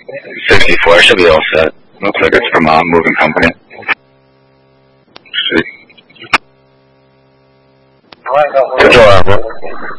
64 should be all set. Looks like it's from Moving Company. Sweet. Control Alpha.